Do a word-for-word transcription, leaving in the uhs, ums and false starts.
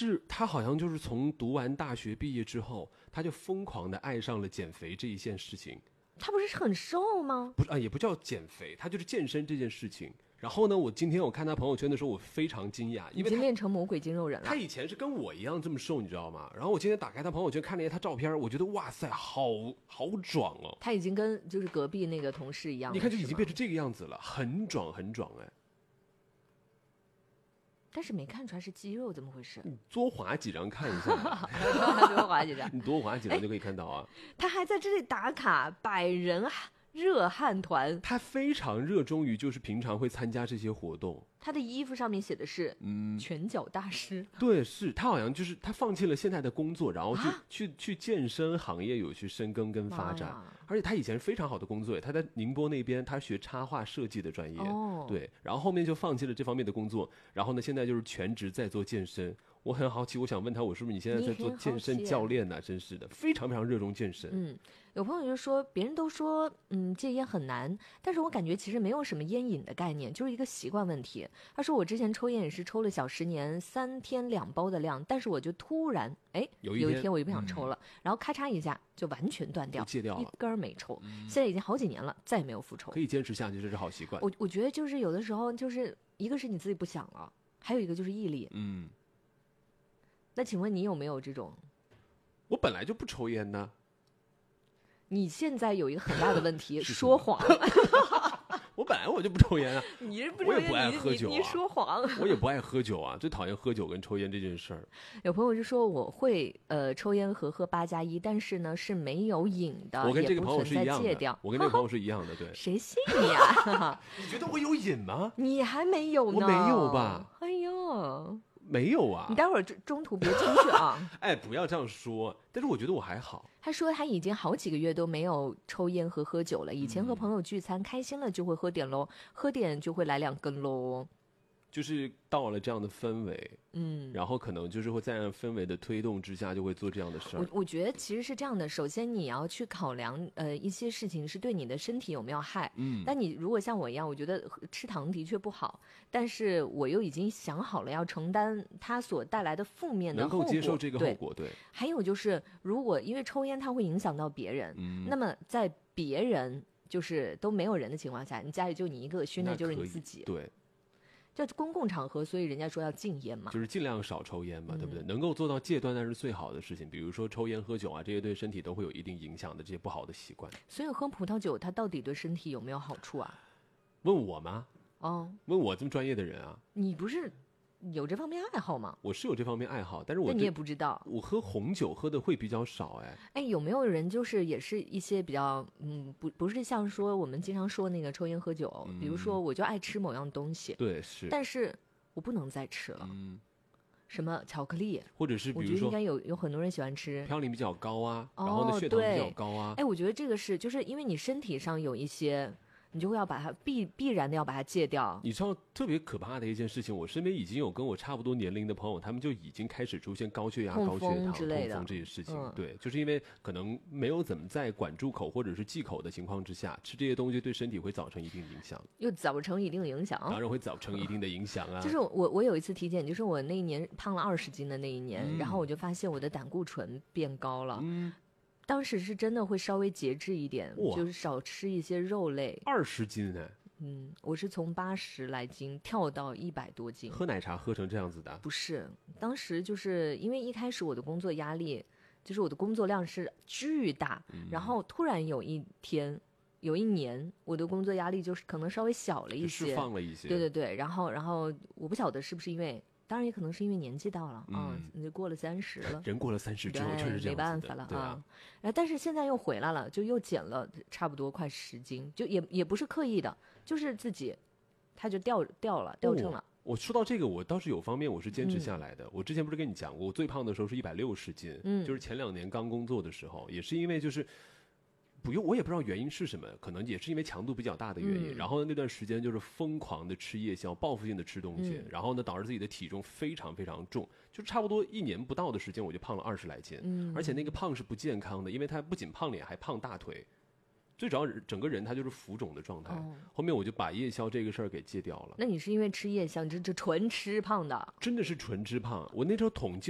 是他好像就是从读完大学毕业之后，他就疯狂的爱上了减肥这一件事情。 他不是很瘦吗？ 不是啊，也不叫减肥，他就是健身这件事情。然后呢，我今天我看他朋友圈的时候，我非常惊讶，因为已经练成魔鬼肌肉人了。 他以前是跟我一样这么瘦，你知道吗？然后我今天打开他朋友圈看了一下他照片，我觉得哇塞，好好壮哦。 他已经跟就是隔壁那个同事一样了， 你看就已经变成这个样子了，很壮很壮哎。 但是没看出来是肌肉，怎么回事？ 你多划几张看一下嘛， 多划几张， 你多划几张就可以看到啊。 他还在这里打卡百人热汗团， 他非常热衷于就是平常会参加这些活动。 他的衣服上面写的是嗯， 拳脚大师。 对，是他好像就是他放弃了现在的工作，然后去、 啊、 去去健身行业有去深耕跟发展。而且他以前非常好的工作，他在宁波那边他学插画设计的专业， 哦， 对，然后后面就放弃了这方面的工作，然后呢现在就是全职在做健身。我很好奇，我想问他，我是不是你现在在做健身教练呢、啊？真是的，非常非常热衷健身。 嗯，有朋友就说，别人都说，嗯，戒烟很难，但是我感觉其实没有什么烟瘾的概念，就是一个习惯问题。他说我之前抽烟也是抽了小十年，三天两包的量，但是我就突然，哎， 有一天我就不想抽了，嗯、然后咔嚓一下就完全断掉， 戒掉了， 一根儿没抽、 嗯。 现在已经好几年了，再也没有复抽。 可以坚持下去，这是好习惯。 我我觉得就是有的时候就是一个是你自己不想了，还有一个就是毅力。 嗯。 那请问你有没有这种？ 我本来就不抽烟呢。 你现在有一个很大的问题，说谎。 我本来我就不抽烟啊， 你是不抽烟， 我也不爱喝酒啊， 你, 你说谎。 我也不爱喝酒啊，最讨厌喝酒跟抽烟这件事儿。 有朋友就说我会呃抽烟和喝八加一，但是呢是没有瘾的， 我跟这个朋友是一样的。 我跟这个朋友是一样的，对。 谁信你啊？ 你觉得我有瘾吗？ 你还没有呢。 我没有吧？ 哎呦。 没有啊， 你待会儿中途别进去啊！ 哎，不要这样说。但是我觉得我还好。 他说他已经好几个月都没有抽烟和喝酒了。以前和朋友聚餐，嗯、开心了就会喝点喽，喝点就会来两根喽。 就是到了这样的氛围， 嗯， 然后可能就是会在这样氛围的推动之下，就会做这样的事儿。 我我觉得其实是这样的，首先你要去考量，呃，一些事情是对你的身体有没有害。 嗯， 但你如果像我一样，我觉得吃糖的确不好，但是我又已经想好了要承担它所带来的负面的后果， 能够接受这个后果，对。 对。还有就是，如果因为抽烟它会影响到别人， 嗯， 那么在别人就是都没有人的情况下，你家里就你一个熏的就是你自己， 对。 叫公共场合，所以人家说要禁烟嘛， 就是尽量少抽烟嘛， 嗯、 对不对？能够做到戒断那是最好的事情。比如说抽烟喝酒啊，这些对身体都会有一定影响的这些不好的习惯。 所以喝葡萄酒它到底对身体有没有好处啊？ 问我吗？ 哦， 问我这么专业的人啊？ 你不是有这方面爱好吗？ 我是有这方面爱好，但是我但你也不知道。 我喝红酒喝的会比较少，哎哎，有没有人就是也是一些比较嗯不不是像说我们经常说那个抽烟喝酒， 嗯、 比如说我就爱吃某样东西， 对是， 但是我不能再吃了， 嗯， 什么巧克力， 或者是比如说我觉得应该有有很多人喜欢吃嘌呤比较高啊， 哦、 然后呢血糖比较高啊， 哎，我觉得这个是就是因为你身体上有一些。你就会要把它必必然的要把它戒掉。 你知道特别可怕的一件事情，我身边已经有跟我差不多年龄的朋友，他们就已经开始出现高血压、高血糖、 之类的痛风这些事情、 嗯。 对，就是因为可能没有怎么在管住口或者是忌口的情况之下，吃这些东西对身体会造成一定影响， 又造成一定的影响。 当然会造成一定的影响啊。 就是我我有一次体检，就是我那一年胖了二十斤的那一年、 嗯， 然后我就发现我的胆固醇变高了。 嗯。 当时是真的会稍微节制一点，就是少吃一些肉类。 二十斤呢？ 嗯，我是从八十来斤跳到一百多斤。 喝奶茶喝成这样子的？ 不是，当时就是因为一开始我的工作压力，就是我的工作量是巨大， 嗯、 然后突然有一天，有一年，我的工作压力就是可能稍微小了一些， 释放了一些。 对对对，然后然后我不晓得是不是因为。当然也可能是因为年纪到了， 嗯， 你、啊、过了三十了， 人过了三十之后确实这样子的， 没办法了对啊。 啊，但是现在又回来了，就又减了差不多快十斤，就也也不是刻意的，就是自己，他就掉掉了，掉秤了。 哦、我说到这个，我倒是有方面我是坚持下来的。嗯、我之前不是跟你讲过，我最胖的时候是一百六十斤， 嗯， 就是前两年刚工作的时候，也是因为就是。不用，我也不知道原因是什么，可能也是因为强度比较大的原因。嗯、然后那段时间就是疯狂的吃夜宵，报复性的吃东西，嗯、然后呢导致自己的体重非常非常重，就差不多一年不到的时间我就胖了二十来斤。 嗯， 而且那个胖是不健康的，因为它不仅胖脸还胖大腿，最主要整个人他就是浮肿的状态。哦、后面我就把夜宵这个事儿给戒掉了。 那你是因为吃夜宵，你这这纯吃胖的？ 真的是纯吃胖。我那时候统计。